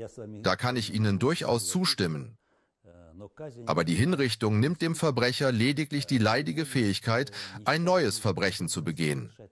Da kann ich Ihnen durchaus zustimmen. Aber die Hinrichtung nimmt dem Verbrecher lediglich die leidige Fähigkeit, ein neues Verbrechen zu begehen.